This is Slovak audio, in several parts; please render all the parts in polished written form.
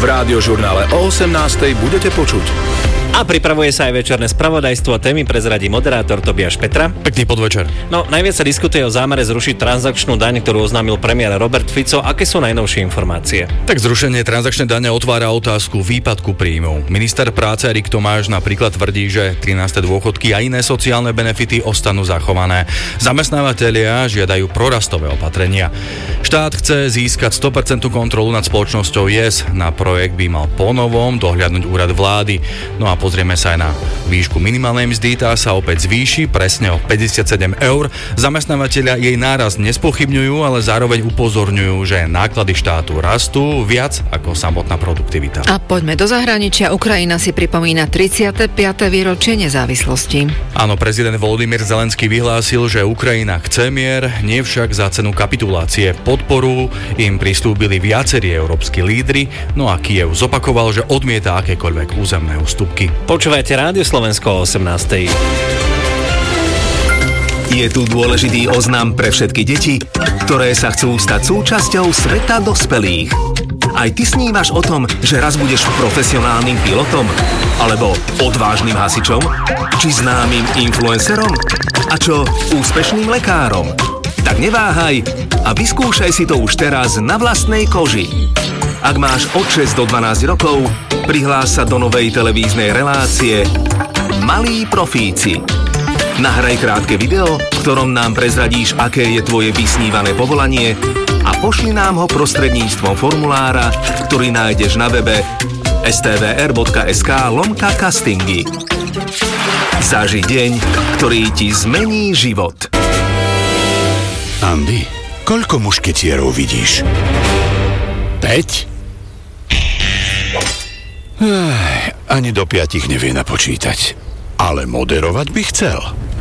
v Rádiožurnále o 18:00 budete počuť. A pripravuje sa aj večerné spravodajstvo. Témy prezradí moderátor Tobiáš Petra. Pekný podvečer. No, najviac sa diskutuje o zámere zrušiť transakčnú daň, ktorú oznámil premiér Robert Fico. Aké sú najnovšie informácie? Tak zrušenie transakčnej dane otvára otázku výpadku príjmov. Minister práce Erik Tomáš napríklad tvrdí, že 13. dôchodky a iné sociálne benefity ostanú zachované. Zamestnávateľia žiadajú prorastové opatrenia. Štát chce získať 100% kontrolu nad spoločnosťou YES. Na projekt by mal ponovom dohľadnúť úrad vlády. No a pozrieme sa aj na výšku minimálnej mzdy, tá sa opäť zvýši presne o 57 eur. Zamestnávateľia jej nárast nespochybňujú, ale zároveň upozorňujú, že náklady štátu rastú viac ako samotná produktivita. A poďme do zahraničia. Ukrajina si pripomína 35. výročie nezávislosti. Áno, prezident Volodymyr Zelenský vyhlásil, že Ukrajina chce mier, nie však za cenu kapitulácie. Podporu im prislúbili viacerí európski lídri, no a Kyjev zopakoval, že odmieta akékoľvek územné ústupky. Počúvajte Rádio Slovensko o 18:00. Je tu dôležitý oznam pre všetky deti, ktoré sa chcú stať súčasťou sveta dospelých. Aj ty snívaš o tom, že raz budeš profesionálnym pilotom? Alebo odvážnym hasičom? Či známym influencerom? A čo úspešným lekárom? Tak neváhaj a vyskúšaj si to už teraz na vlastnej koži. Ak máš od 6 do 12 rokov, prihlás sa do novej televíznej relácie Malí profíci. Nahraj krátke video, v ktorom nám prezradíš, aké je tvoje vysnívané povolanie a pošli nám ho prostredníctvom formulára, ktorý nájdeš na webe stvr.sk/castingy. Zaži deň, ktorý ti zmení život. Andy, koľko mušketierov vidíš? 5? Ani do 5 nevie napočítať. Ale moderovať by chcel.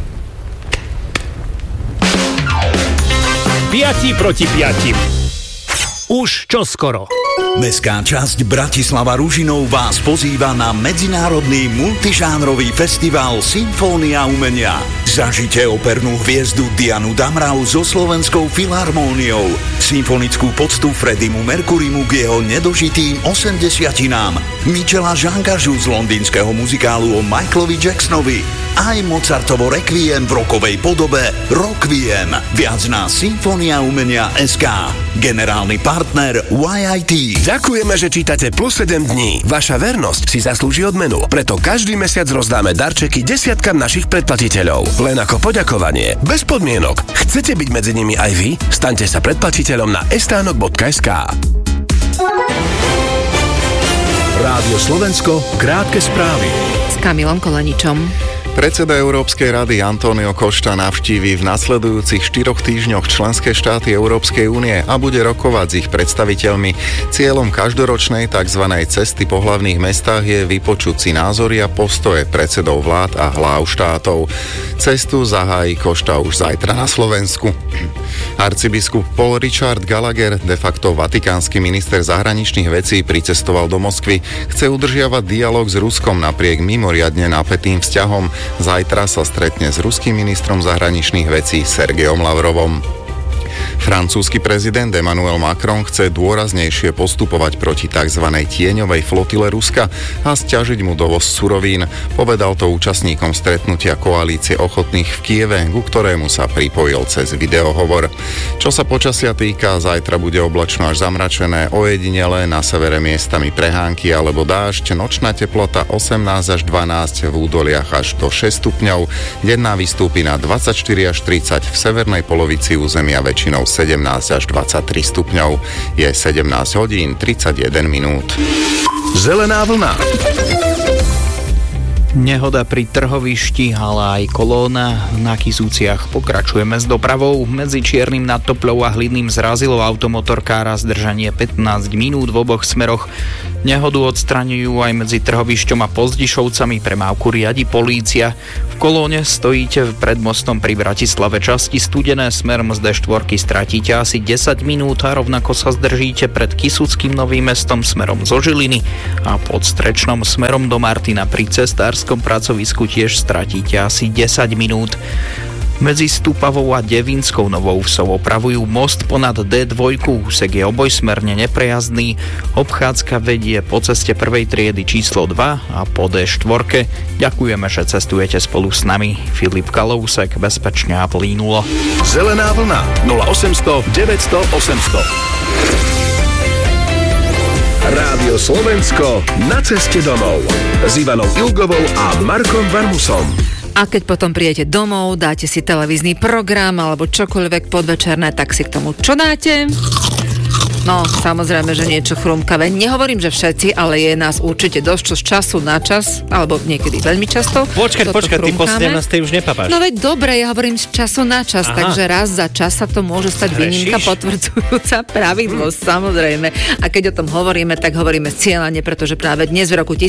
5 proti 5. Už čoskoro. Mestská časť Bratislava Ružinov vás pozýva na medzinárodný multižánrový festival Symfónia umenia. Zažite opernú hviezdu Dianu Damrau so Slovenskou filharmóniou, symfonickú poctu Freddiemu Mercurimu k jeho nedožitým 80-tinám, Michela Žangažu z londýnskeho muzikálu o Michaelovi Jacksonovi, aj Mozartovo Requiem v rockovej podobe Rockviem. Viac na symfoniaumenia.sk. Generálny partner YIT. Ďakujeme, že čítate Plus 7 dní. Vaša vernosť si zaslúži odmenu. Preto každý mesiac rozdáme darčeky desiatkam našich predplatiteľov. Len ako poďakovanie. Bez podmienok. Chcete byť medzi nimi aj vy? Staňte sa predplatiteľom na estánok.sk. Rádio Slovensko, krátke správy. S Kamilom Koleničom. Predseda Európskej rady Antonio Costa navštíví v nasledujúcich 4 týždňoch členské štáty Európskej únie a bude rokovať s ich predstaviteľmi. Cieľom každoročnej tzv. Cesty po hlavných mestách je vypočuť si názory a postoje predsedov vlád a hlav štátov. Cestu zahájí Costa už zajtra na Slovensku. Arcibiskup Paul Richard Gallagher, de facto vatikánsky minister zahraničných vecí, pricestoval do Moskvy. Chce udržiavať dialog s Ruskom napriek mimoriadne napätým vzťahom. Zajtra sa stretne s ruským ministrom zahraničných vecí Sergejom Lavrovom. Francúzsky prezident Emmanuel Macron chce dôraznejšie postupovať proti tzv. Tieňovej flotile Ruska a sťažiť mu dovoz surovín. Povedal to účastníkom stretnutia koalície ochotných v Kieve, ku ktorému sa pripojil cez videohovor. Čo sa počasia týka, zajtra bude oblačno až zamračené, ojedinele na severe miestami prehánky alebo dážď, nočná teplota 18 až 12, v údoliach až do 6 stupňov, denná vystúpi na 24 až 30, v severnej polovici územia väčšinou 17 až 23 stupňov. Je 17 hodín 31 minút. Zelená vlna. Nehoda pri trhovišti, ale aj kolóna na Kysuciach. Pokračujeme s dopravou. Medzi Čiernym nad Topľou a Hlinným zrazilo automotorkára, zdržanie 15 minút v oboch smeroch. Nehodu odstraňujú aj medzi trhovišťom a Pozdišovcami, premávku riadi polícia. V kolóne stojíte pred mostom pri Bratislave časti Studené smerom z D4 stratíte asi 10 minút a rovnako sa zdržíte pred Kysuckým Novým Mestom smerom zo Žiliny a pod Strečnom smerom do Martina pri cestárskom pracovisku tiež stratíte asi 10 minút. Medzi Stupavou a Devinskou Novou Vsou opravujú most ponad D2, úsek je obojsmerne neprejazdný, obchádzka vedie po ceste prvej triedy číslo 2 a po D4. Ďakujeme, že cestujete spolu s nami. Filip Kalousek, bezpečne a plínulo. Zelená vlna 0800 900 800. Rádio Slovensko na ceste domov s Ivanou Ilgovou a Markom Varmusom. A keď potom prídete domov, dáte si televízny program alebo čokoľvek podvečerné, tak si k tomu čo dáte? No, samozrejme, že niečo chrumkavé. Nehovorím, že všetci, ale je nás určite dosť z času na čas, alebo niekedy veľmi často. Počkaj, ty po 17. už nepapáš. No veď dobre, ja hovorím z času na čas, takže raz za čas sa to môže stať výnimka potvrdzujúca pravidlo, samozrejme. A keď o tom hovoríme, tak hovoríme cieľane, pretože práve dnes v roku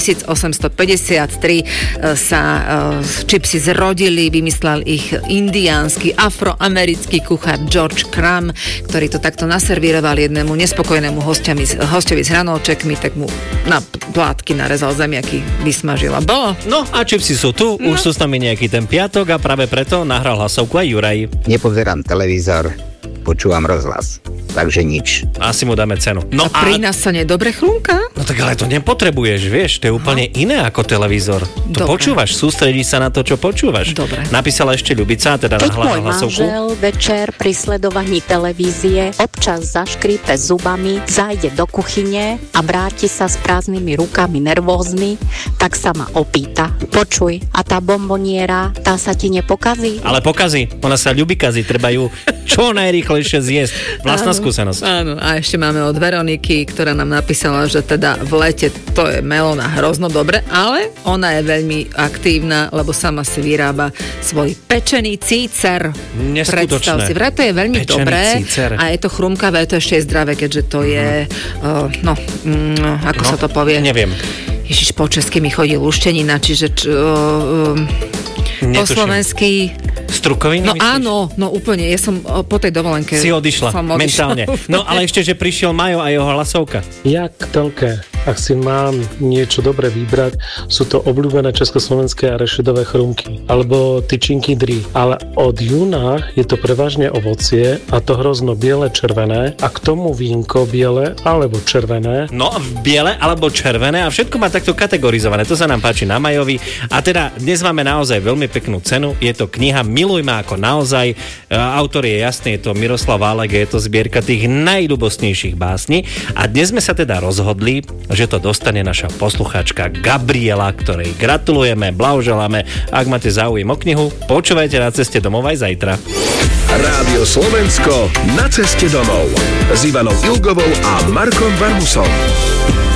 1853 sa čipsy zrodili, vymyslel ich indiánsky, afroamerický kuchár George Crumb, ktorý to takto naservíroval jednému nespokojnému hostovi s hranolčekmi, tak mu na plátky narezal zemiaky, vysmažil a bolo. No a čipsy sú tu, už sú s nami nejaký ten piatok a práve preto nahral hlasovku aj Juraj. Nepozerám televízor, počúvam rozhlas, takže nič. Asi mu dáme cenu. No a pri nás sa nedobre chrumka? No tak ale to nepotrebuješ, vieš, to je úplne iné ako televízor. To počúvaš, sústredíš sa na to, čo počúvaš. Dobre. Napísala ešte Ľubica, teda nahla hlasovku. Keď môj manžel večer pri sledovaní televízie občas zaškrípe zubami, zájde do kuchyne a vráti sa s prázdnymi rukami nervózny, tak sa ma opýta: počuj, a tá bomboniera, tá sa ti nepokazí? Ale pokazí, ona sa ľubí kaziť, treba ju čo najrýchlejšie zjesť. Vlastná skúsenosť. Áno, a ešte máme od Veroniky, ktorá nám napísala, že teda v lete to je melóna hrozno dobre, ale ona je veľmi aktívna, lebo sama si vyrába svoj pečený cícer. Predstav si, vraj to je veľmi pečený dobré cícer. A je to chrumkavé, to ešte je zdravé, keďže to je ako sa to povie? Neviem. Ježiš, po česky mi chodí luštenina, čiže po slovensky strukovina, no myslíš? Áno, no úplne, ja som po tej dovolenke si odišla mentálne. No ale ešte, že prišiel Majo a jeho hlasovka. Jak telke, ak si mám niečo dobre vybrať, sú to obľúbené československé a rešidové chrumky, alebo tyčinky dry. Ale od júna je to prevažne ovocie, a to hrozno biele, červené, a k tomu vínko biele alebo červené. No, biele alebo červené a všetko má takto kategorizované. To sa nám páči na Majovi. A teda dnes máme naozaj veľmi peknú cenu. Je to kniha Miluj ma ako naozaj. Autor je jasný, je to Miroslav Válek, je to zbierka tých najľubostnejších básní. A dnes sme sa teda rozhodli, že to dostane naša poslucháčka Gabriela, ktorej gratulujeme, blahoželáme. Ak máte záujem o knihu, počúvajte Na ceste domov aj zajtra. Rádio Slovensko Na ceste domov s Ivanou Ilgovou a Markom Varmusom.